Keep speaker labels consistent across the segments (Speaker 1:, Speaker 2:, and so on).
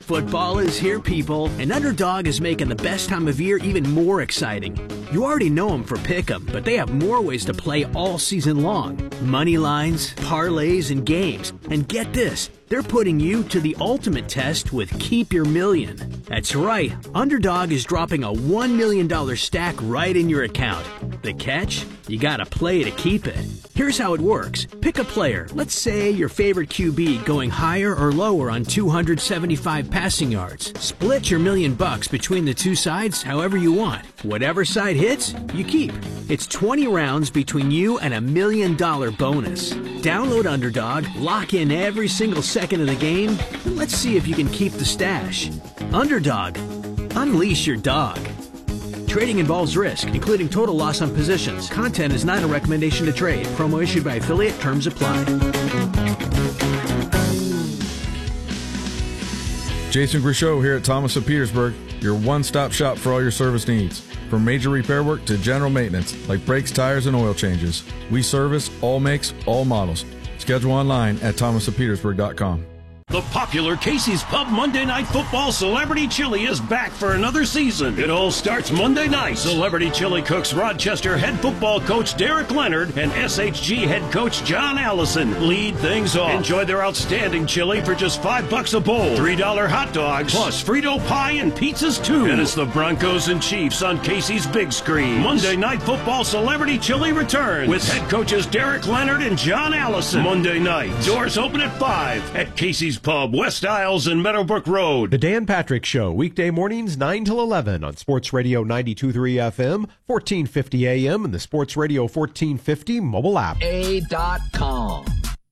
Speaker 1: Football is here, people, and Underdog is making the best time of year even more exciting. You already know them for Pick'em, but they have more ways to play all season long. Money lines, parlays, and games. And get this, they're putting you to the ultimate test with Keep Your Million. That's right, Underdog is dropping a $1 million stack right in your account. The catch? You gotta play to keep it. Here's how it works. Pick a player, let's say your favorite QB, going higher or lower on 275 passing yards. Split your $1 million between the two sides however you want. Whatever side hits, you keep. It's 20 rounds between you and $1 million bonus. Download Underdog, lock in every single second of the game, and let's see if you can keep the stash. Underdog. Unleash your dog. Trading involves risk, including total loss on positions. Content is not a recommendation to trade. Promo issued by affiliate. Terms apply.
Speaker 2: Jason Grishow here at Thomas of Petersburg, your one-stop shop for all your service needs. From major repair work to general maintenance, like brakes, tires, and oil changes. We service all makes, all models. Schedule online at thomasofpetersburg.com.
Speaker 3: The popular Casey's Pub Monday Night Football Celebrity Chili is back for another season. It all starts Monday night. Celebrity Chili cooks Rochester head football coach Derek Leonard and SHG head coach John Allison lead things off. Enjoy their outstanding chili for just $5 a bowl. $3 hot dogs, plus Frito pie and pizzas too. And it's the Broncos and Chiefs on Casey's big screen. Monday Night Football Celebrity Chili returns with head coaches Derek Leonard and John Allison. Monday night. Doors open at 5 at Casey's Pub, West Isles and Meadowbrook Road.
Speaker 4: The Dan Patrick Show, weekday mornings 9 till 11 on Sports Radio 92.3 FM, 1450 AM, and the Sports Radio 1450 mobile app.
Speaker 5: A.com.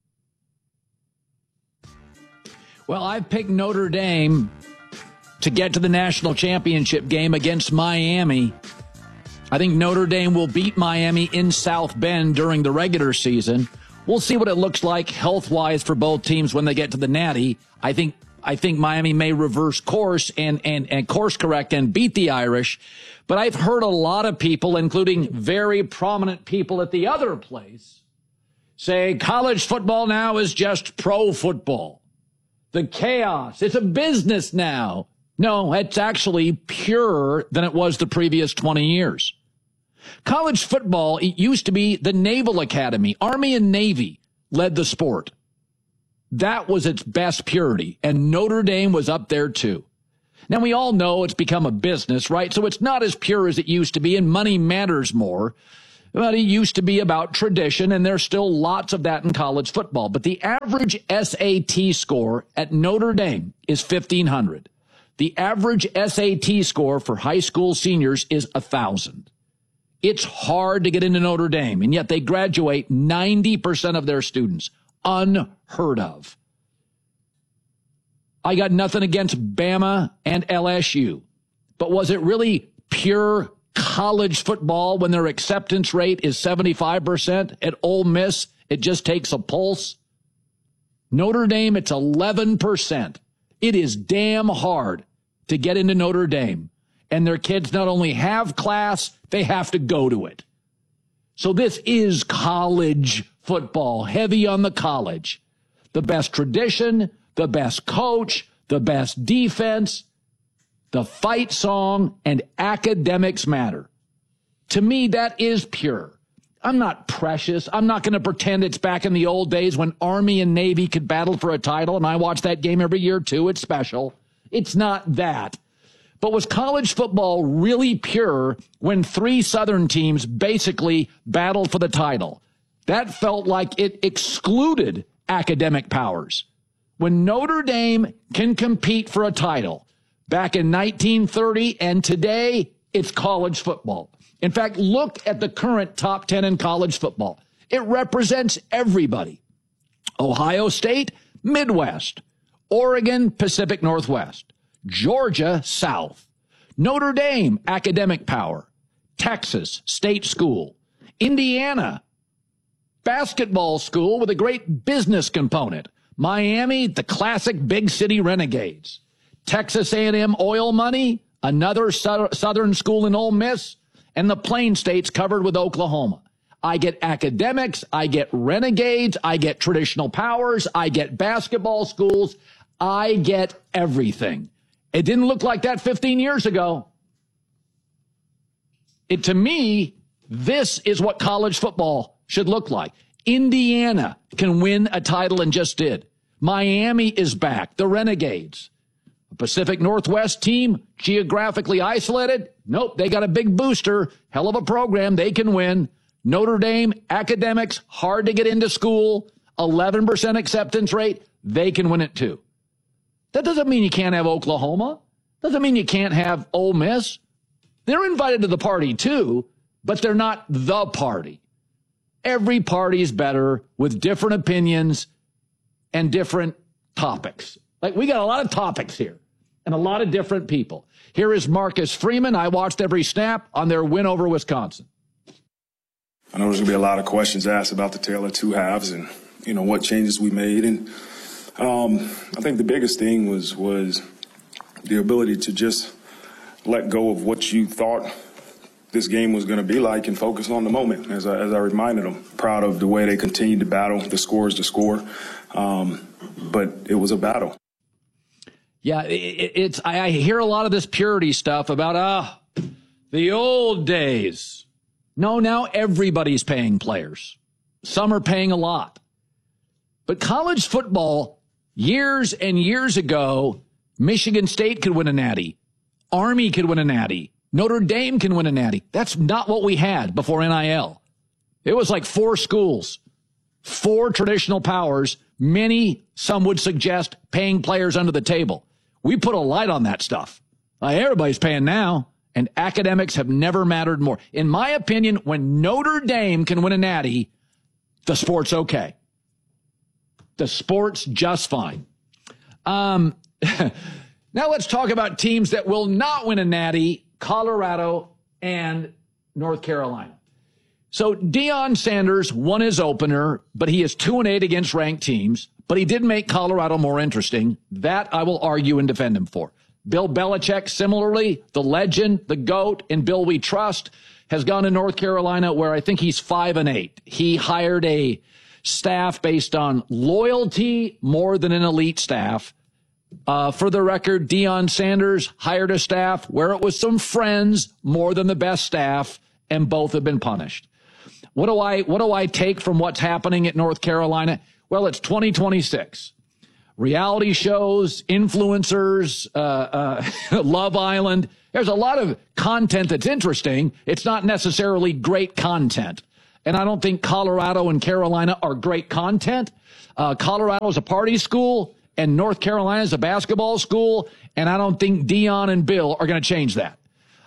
Speaker 5: Well, I've picked Notre Dame to get to the national championship game against Miami. I think Notre Dame will beat Miami in South Bend during the regular season. We'll see what it looks like health-wise for both teams when they get to the Natty. I think Miami may reverse course and course correct and beat the Irish. But I've heard a lot of people, including very prominent people at the other place, say college football now is just pro football. The chaos. It's a business now. No, it's actually purer than it was the previous 20 years. College football, it used to be the Naval Academy. Army and Navy led the sport. That was its best purity, and Notre Dame was up there too. Now, we all know it's become a business, right? So it's not as pure as it used to be, and money matters more. But it used to be about tradition, and there's still lots of that in college football. But the average SAT score at Notre Dame is 1,500. The average SAT score for high school seniors is 1,000. It's hard to get into Notre Dame, and yet they graduate 90% of their students. Unheard of. I got nothing against Bama and LSU, but was it really pure college football when their acceptance rate is 75%? At Ole Miss, it just takes a pulse. Notre Dame, it's 11%. It is damn hard to get into Notre Dame. And their kids not only have class, they have to go to it. So this is college football, heavy on the college. The best tradition, the best coach, the best defense, the fight song, and academics matter. To me, that is pure. I'm not precious. I'm not going to pretend it's back in the old days when Army and Navy could battle for a title, and I watch that game every year too. It's special. It's not that. But was college football really pure when 3 Southern teams basically battled for the title? That felt like it excluded academic powers. When Notre Dame can compete for a title back in 1930 and today, it's college football. In fact, look at the current top 10 in college football. It represents everybody. Ohio State, Midwest. Oregon, Pacific Northwest. Georgia, South. Notre Dame, academic power. Texas, state school. Indiana, basketball school with a great business component. Miami, the classic big city renegades. Texas A&M oil money, another Southern school in Ole Miss, and the Plain States covered with Oklahoma. I get academics, I get renegades, I get traditional powers, I get basketball schools. I get everything. It didn't look like that 15 years ago. To me, this is what college football should look like. Indiana can win a title and just did. Miami is back. The Renegades. A Pacific Northwest team, geographically isolated. Nope, they got a big booster. Hell of a program. They can win. Notre Dame, academics, hard to get into school. 11% acceptance rate. They can win it too. That doesn't mean you can't have Oklahoma. Doesn't mean you can't have Ole Miss. They're invited to the party too, but they're not the party. Every party is better with different opinions and different topics. Like, we got a lot of topics here and a lot of different people. Here is Marcus Freeman. I watched every snap on their win over Wisconsin.
Speaker 6: I know there's going to be a lot of questions asked about the tale of two halves and, what changes we made. And I think the biggest thing was the ability to just let go of what you thought this game was going to be like and focus on the moment. As I reminded them, proud of the way they continued to battle. The score is the score, but it was a battle.
Speaker 5: Yeah, I hear a lot of this purity stuff about the old days. No, now everybody's paying players. Some are paying a lot. But college football, years and years ago, Michigan State could win a natty. Army could win a natty. Notre Dame can win a natty. That's not what we had before NIL. It was like 4 schools, 4 traditional powers, some would suggest paying players under the table. We put a light on that stuff. Everybody's paying now, and academics have never mattered more. In my opinion, when Notre Dame can win a natty, the sport's okay. The sport's just fine. Now let's talk about teams that will not win a natty, Colorado and North Carolina. So Deion Sanders won his opener, but he is 2-8 against ranked teams, but he did make Colorado more interesting. That I will argue and defend him for. Bill Belichick, similarly, the legend, the GOAT, and Bill we trust, has gone to North Carolina where I think he's 5-8. He hired a staff based on loyalty more than an elite staff. For the record, Deion Sanders hired a staff where it was some friends more than the best staff, and both have been punished. What do I take from what's happening at North Carolina? Well, it's 2026. Reality shows, influencers, Love Island. There's a lot of content that's interesting. It's not necessarily great content. And I don't think Colorado and Carolina are great content. Colorado is a party school, and North Carolina is a basketball school, and I don't think Deion and Bill are going to change that.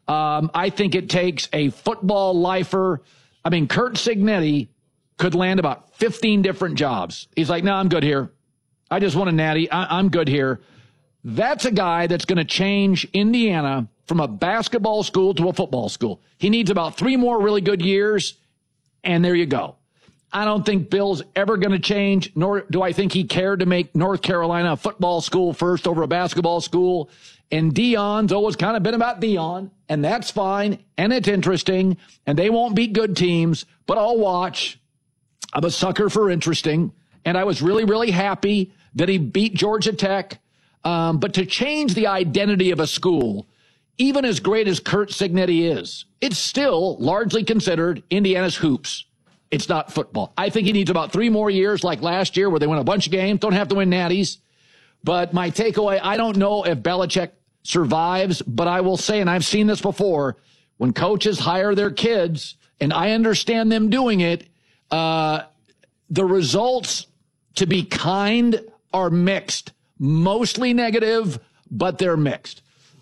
Speaker 5: I think it takes a football lifer. I mean, Curt Cignetti could land about 15 different jobs. He's like, no, I'm good here. I just want a natty. I'm good here. That's a guy that's going to change Indiana from a basketball school to a football school. He needs about 3 more really good years, and there you go. I don't think Bill's ever going to change, nor do I think he cared to make North Carolina a football school first over a basketball school. And Deion's always kind of been about Deion, and that's fine, and it's interesting, and they won't beat good teams, but I'll watch. I'm a sucker for interesting, and I was really, really happy that he beat Georgia Tech. But to change the identity of a school, even as great as Curt Cignetti is, it's still largely considered Indiana's hoops. It's not football. I think he needs about 3 more years like last year where they win a bunch of games, don't have to win natties. But my takeaway, I don't know if Belichick survives, but I will say, and I've seen this before, when coaches hire their kids, and I understand them doing it, the results, to be kind, are mixed. Mostly negative, but they're mixed.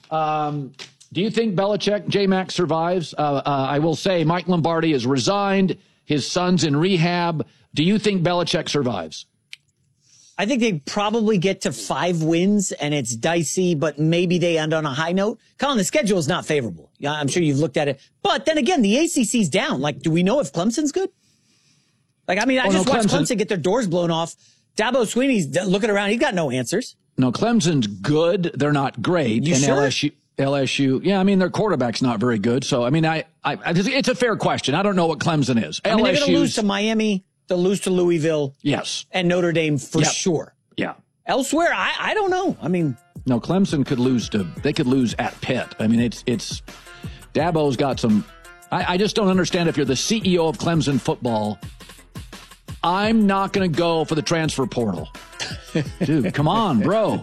Speaker 5: Do you think Belichick, J-Mac, survives? I will say Mike Lombardi has resigned. His son's in rehab. Do you think Belichick survives?
Speaker 7: I think they probably get to 5 wins, and it's dicey, but maybe they end on a high note. Colin, the schedule is not favorable. Yeah, I'm sure you've looked at it. But then again, the ACC's down. Like, do we know if Clemson's good? Like, I mean, I just watched Clemson get their doors blown off. Dabo Swinney's looking around. He's got no answers. No,
Speaker 5: Clemson's good. They're not great.
Speaker 7: You
Speaker 5: and
Speaker 7: sure?
Speaker 5: LSU, yeah, I mean, their quarterback's not very good. So, I mean, it's a fair question. I don't know what Clemson is.
Speaker 7: I mean, they're going to lose to Miami. They'll lose to Louisville.
Speaker 5: Yes.
Speaker 7: And Notre Dame for sure.
Speaker 5: Yeah.
Speaker 7: Elsewhere, I don't know. I mean,
Speaker 5: no, Clemson could lose at Pitt. I mean, it's Dabo's got some. I just don't understand if you're the CEO of Clemson football. I'm not going to go for the transfer portal. Dude, come on, bro.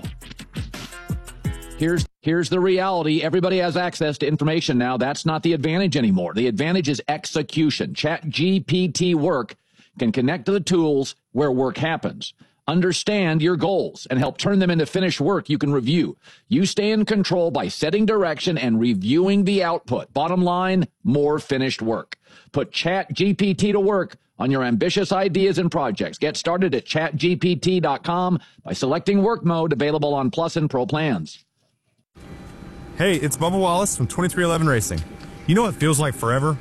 Speaker 5: Here's the reality. Everybody has access to information now. That's not the advantage anymore. The advantage is execution. ChatGPT Work can connect to the tools where work happens. Understand your goals and help turn them into finished work you can review. You stay in control by setting direction and reviewing the output. Bottom line, more finished work. Put ChatGPT to work on your ambitious ideas and projects. Get started at chatgpt.com by selecting work mode, available on Plus and Pro plans.
Speaker 8: Hey, it's Bubba Wallace from 2311 Racing. You know what feels like forever?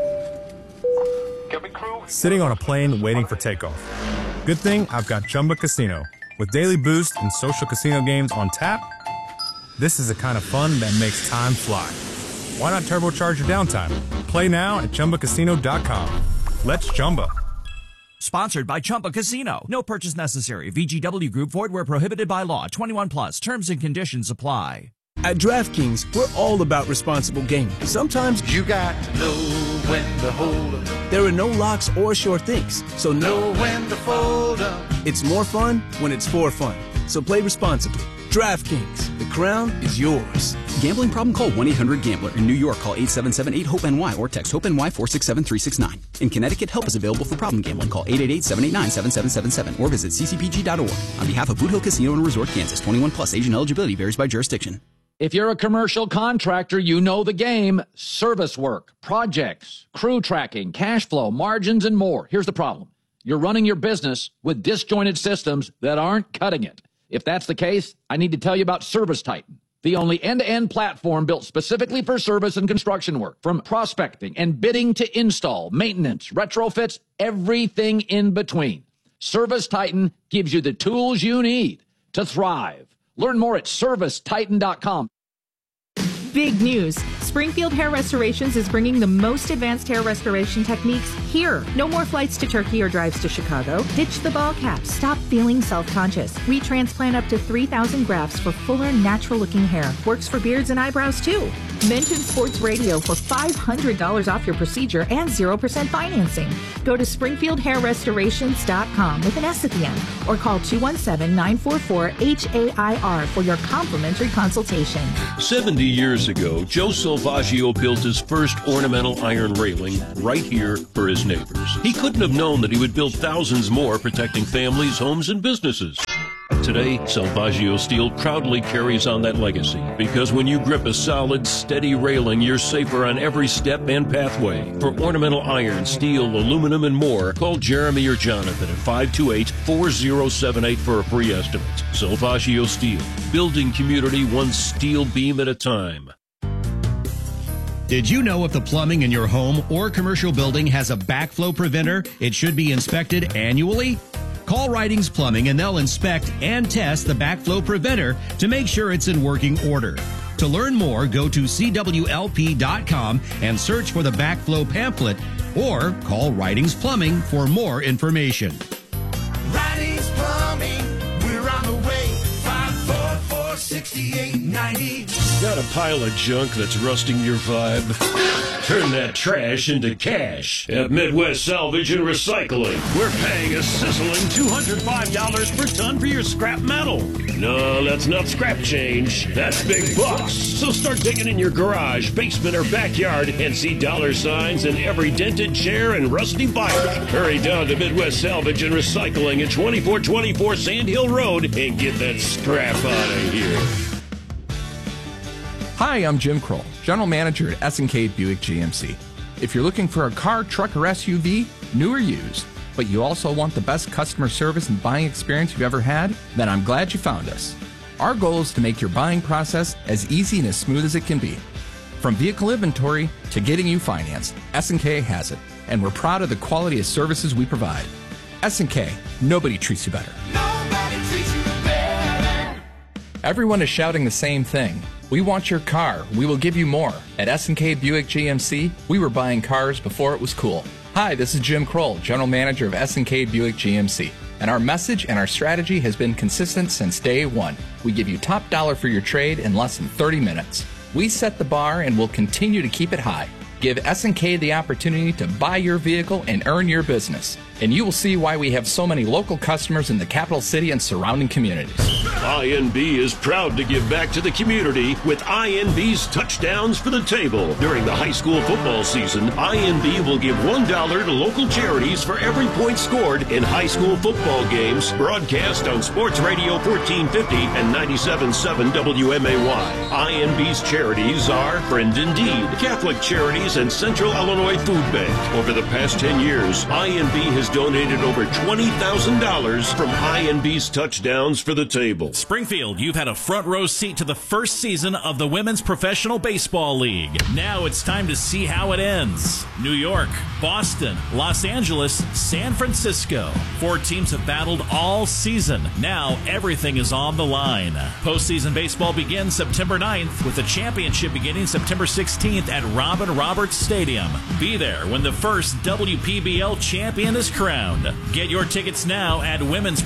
Speaker 8: Sitting on a plane waiting for takeoff. Good thing I've got Chumba Casino. With daily boost and social casino games on tap, this is the kind of fun that makes time fly. Why not turbocharge your downtime? Play now at ChumbaCasino.com. Let's Chumba.
Speaker 9: Sponsored by Chumba Casino. No purchase necessary. VGW Group. Void where prohibited by law. 21 plus. Terms and conditions apply.
Speaker 10: At DraftKings, we're all about responsible gaming. Sometimes
Speaker 11: you got to know when to hold up.
Speaker 10: There are no locks or sure things, so
Speaker 11: know when to fold up.
Speaker 10: It's more fun when it's for fun. So play responsibly. DraftKings, the crown is yours.
Speaker 12: Gambling problem? Call 1-800-GAMBLER. In New York, call 877-8-HOPE-NY or text HOPE-NY 467-369. In Connecticut, help is available for problem gambling. Call 888-789-7777 or visit ccpg.org. On behalf of Boot Hill Casino and Resort, Kansas, 21 plus. Age and eligibility varies by jurisdiction.
Speaker 5: If you're a commercial contractor, you know the game. Service work, projects, crew tracking, cash flow, margins, and more. Here's the problem. You're running your business with disjointed systems that aren't cutting it. If that's the case, I need to tell you about ServiceTitan, the only end-to-end platform built specifically for service and construction work. From prospecting and bidding to install, maintenance, retrofits, everything in between. ServiceTitan gives you the tools you need to thrive. Learn more at ServiceTitan.com.
Speaker 13: Big news. Springfield Hair Restorations is bringing the most advanced hair restoration techniques here. No more flights to Turkey or drives to Chicago. Ditch the ball cap. Stop feeling self-conscious. We transplant up to 3,000 grafts for fuller, natural-looking hair. Works for beards and eyebrows, too. Mention Sports Radio for $500 off your procedure and 0% financing. Go to SpringfieldHairRestorations.com with an S at the end or call 217-944-HAIR for your complimentary consultation.
Speaker 3: 70 years ago, Joe Salvaggio built his first ornamental iron railing right here for his neighbors. He couldn't have known that he would build thousands more, protecting families, homes, and businesses. Today, Salvaggio Steel proudly carries on that legacy, because when you grip a solid, steady railing, you're safer on every step and pathway. For ornamental iron, steel, aluminum, and more, call Jeremy or Jonathan at 528-4078 for a free estimate. Salvaggio Steel, building community one steel beam at a time.
Speaker 14: Did you know if the plumbing in your home or commercial building has a backflow preventer, it should be inspected annually? Call Writings Plumbing and they'll inspect and test the backflow preventer to make sure it's in working order. To learn more, go to CWLP.com and search for the backflow pamphlet or call Writings Plumbing for more information.
Speaker 11: Writings Plumbing, we're on the way. 544-6890.
Speaker 3: Got a pile of junk that's rusting your vibe? Turn that trash into cash at Midwest Salvage and Recycling. We're paying a sizzling $205 per ton for your scrap metal. No, that's not scrap change. That's big bucks. So start digging in your garage, basement, or backyard and see dollar signs in every dented chair and rusty bike. Hurry down to Midwest Salvage and Recycling at 2424 Sand Hill Road and get that scrap out of here.
Speaker 15: Hi, I'm Jim Kroll, General Manager at S&K Buick GMC. If you're looking for a car, truck, or SUV, new or used, but you also want the best customer service and buying experience you've ever had, then I'm glad you found us. Our goal is to make your buying process as easy and as smooth as it can be. From vehicle inventory to getting you financed, S&K has it, and we're proud of the quality of services we provide. S&K, nobody treats you better.
Speaker 11: Nobody treats you better.
Speaker 15: Everyone is shouting the same thing. We want your car. We will give you more. At S&K Buick GMC, we were buying cars before it was cool. Hi, this is Jim Kroll, General Manager of S&K Buick GMC. and our message and our strategy has been consistent since day one. We give you top dollar for your trade in less than 30 minutes. We set the bar and will continue to keep it high. Give S&K the opportunity to buy your vehicle and earn your business. And you will see why we have so many local customers in the capital city and surrounding communities.
Speaker 3: INB is proud to give back to the community with INB's Touchdowns for the Table. During the high school football season, INB will give $1 to local charities for every point scored in high school football games broadcast on Sports Radio 1450 and 97.7 WMAY. INB's charities are Friend Indeed, Catholic Charities, and Central Illinois Food Bank. Over the past 10 years, INB has donated over $20,000 from INB's Touchdowns for the Table.
Speaker 16: Springfield, you've had a front row seat to the first season of the Women's Professional Baseball League. Now it's time to see how it ends. New York, Boston, Los Angeles, San Francisco. 4 teams have battled all season. Now everything is on the line. Postseason baseball begins September 9th with the championship beginning September 16th at Robin Roberts Stadium. Be there when the first WPBL champion is crowned. Get your tickets now at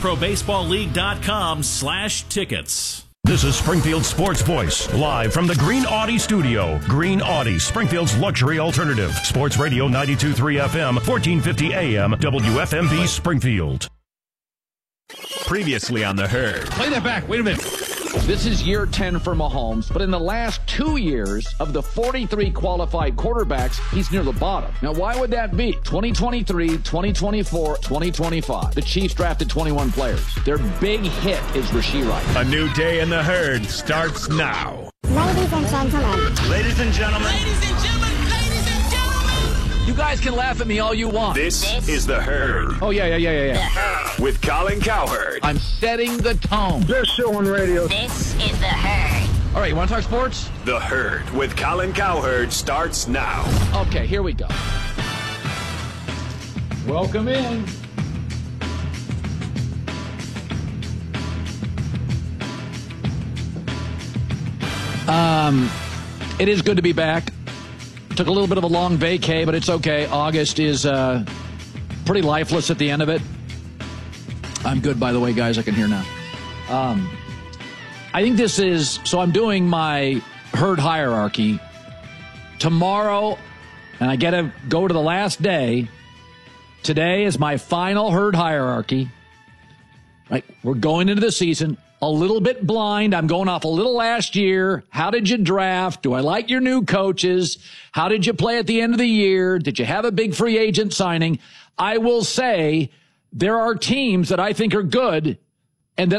Speaker 16: womensprobaseballleague.com/tickets.
Speaker 17: This is Springfield Sports Voice, live from the Green Audi studio. Green Audi, Springfield's luxury alternative. Sports Radio 92.3 FM, 1450 AM, WFMB Springfield.
Speaker 18: Previously on The Herd.
Speaker 5: Play that back. Wait a minute. This is year 10 for Mahomes, but in the last 2 years of the 43 qualified quarterbacks, he's near the bottom. Now, why would that be? 2023, 2024, 2025. The Chiefs drafted 21 players. Their big hit is Rashee Rice.
Speaker 18: A new day in The Herd starts now.
Speaker 19: Ladies and gentlemen.
Speaker 18: Ladies and gentlemen.
Speaker 19: Ladies and gentlemen. Ladies and gentlemen.
Speaker 5: You guys can laugh at me all you want.
Speaker 18: This is The Herd.
Speaker 5: Oh, yeah.
Speaker 19: The Herd.
Speaker 18: With Colin Cowherd.
Speaker 5: I'm setting the tone.
Speaker 18: Best show on radio.
Speaker 19: This is The Herd.
Speaker 5: All right, you want to talk sports?
Speaker 18: The Herd with Colin Cowherd starts now.
Speaker 5: Okay, here we go. Welcome in. It is good to be back. Took a little bit of a long vacay, but it's okay. August is pretty lifeless at the end of it. I'm good, by the way, guys. I can hear now. I think this is, so I'm doing my herd hierarchy tomorrow, and I get to go to the last day. Today is my final herd hierarchy. Right, we're going into the season a little bit blind. I'm going off a little last year. How did you draft? Do I like your new coaches? How did you play at the end of the year? Did you have a big free agent signing? I will say there are teams that I think are good